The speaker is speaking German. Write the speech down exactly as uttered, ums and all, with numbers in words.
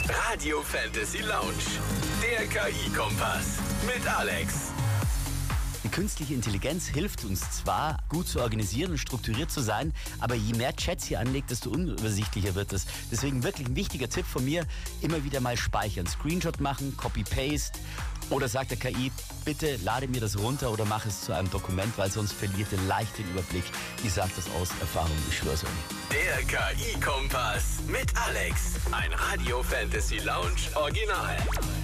Radio Fantasy Lounge, der K I-Kompass mit Alex. Die künstliche Intelligenz hilft uns zwar, gut zu organisieren und strukturiert zu sein, aber je mehr Chats hier anlegt, desto unübersichtlicher wird es. Deswegen wirklich ein wichtiger Tipp von mir, immer wieder mal speichern, Screenshot machen, Copy-Paste oder sagt der K I, bitte lade mir das runter oder mach es zu einem Dokument, weil sonst verliert ihr leicht den Überblick. Ich sage das aus Erfahrung, ich schwör's euch. Der K I-Kompass mit Alex, ein Radio Fantasy Lounge Original.